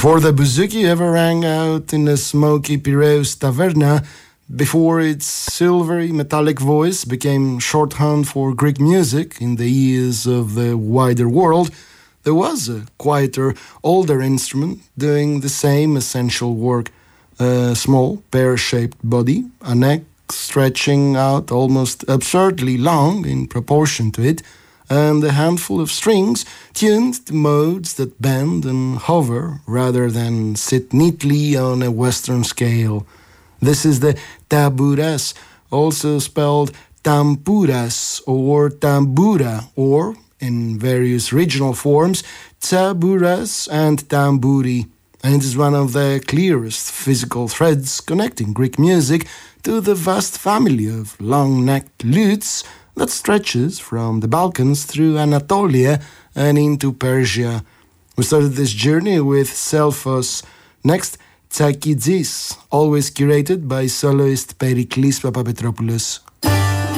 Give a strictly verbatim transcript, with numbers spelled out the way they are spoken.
Before the bouzouki ever rang out in the smoky Piraeus taverna, before its silvery metallic voice became shorthand for Greek music in the ears of the wider world, there was a quieter, older instrument doing the same essential work. A small, pear-shaped body, a neck stretching out almost absurdly long in proportion to it, and a handful of strings tuned to modes that bend and hover rather than sit neatly on a Western scale. This is the taburas, also spelled tampuras or tambura, or, in various regional forms, taburas and tamburi, and it is one of the clearest physical threads connecting Greek music to the vast family of long-necked lutes that stretches from the Balkans through Anatolia and into Persia. We started this journey with Selphos. Next, Tsakidis, always curated by soloist Periklis Papapetropoulos.